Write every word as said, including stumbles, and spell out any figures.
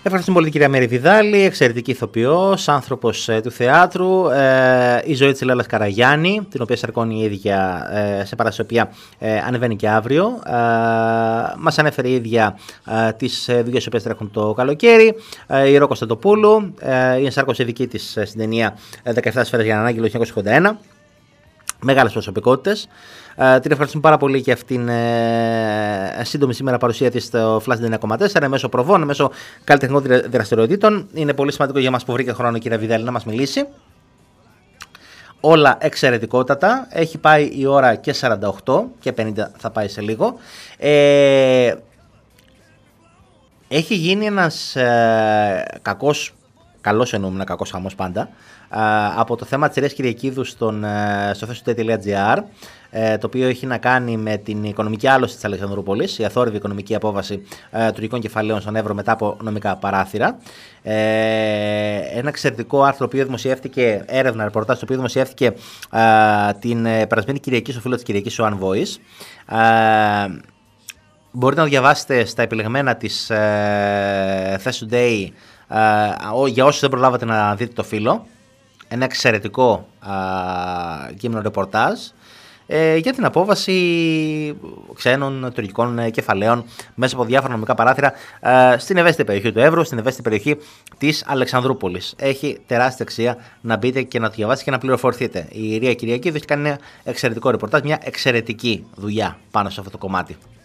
Ευχαριστούμε πολύ την κυρία Μέρη Βιδάλη, εξαιρετική ηθοποιός, άνθρωπος ε, του θεάτρου. Ε, η ζωή της Λέλας Καραγιάννη, την οποία σαρκώνει η ίδια ε, σε παράσταση, η οποία ε, ανεβαίνει και αύριο. Ε, μας ανέφερε η ίδια ε, τις δουλειές οι οποίες τρέχουν το καλοκαίρι. Ε, η Ρο Κωνσταντοπούλου, ε, η ενσάρκωση δική της στην ταινία δεκαεπτά σφαίρες για ανάγκη το χίλια εννιακόσια ογδόντα ένα. Μεγάλες προσωπικότητες. Uh, την ευχαριστούμε πάρα πολύ για αυτήν ε, σύντομη σήμερα παρουσία της στο Flash εννιά κόμμα τέσσερα μέσω προβών, μέσω καλλιτεχνικών δραστηριοτήτων. Είναι πολύ σημαντικό για μας που βρήκε χρόνο, κυρία Βιδάλη, να μας μιλήσει. Όλα εξαιρετικότατα. Έχει πάει η ώρα και σαράντα οκτώ και πενήντα θα πάει σε λίγο. Ε, έχει γίνει ένας ε, κακός, καλός εννοούμενα κακός χαμός πάντα, ε, από το θέμα της Ρέας Κυριακίδου στον, ε, στο θέστο τελεία τζι άρ, το οποίο έχει να κάνει με την οικονομική άλωση της Αλεξανδρούπολης, η αθόρυβη οικονομική απόβαση ε, τουρκικών κεφαλαίων στον Εύρο μετά από νομικά παράθυρα. Ε, ένα εξαιρετικό άρθρο το οποίο δημοσιεύτηκε, έρευνα, ρεπορτάζ, το οποίο δημοσιεύτηκε ε, την περασμένη Κυριακή στο φύλλο της Κυριακής ο One Voice. Ε, μπορείτε να διαβάσετε στα επιλεγμένα της ε, Thess Today ε, για όσους δεν προλάβατε να δείτε το φύλλο. Ένα εξαιρετικό ε, κείμενο ρεπορτάζ Ε, για την απόβαση ξένων τουρκικών κεφαλαίων μέσα από διάφορα νομικά παράθυρα ε, στην ευαίσθητη περιοχή του Εύρου, στην ευαίσθητη περιοχή της Αλεξανδρούπολης. Έχει τεράστια αξία να μπείτε και να το διαβάσετε και να πληροφορηθείτε. Η Ρία Κυριακίδου έχει κάνει ένα εξαιρετικό ρεπορτάζ, μια εξαιρετική δουλειά πάνω σε αυτό το κομμάτι.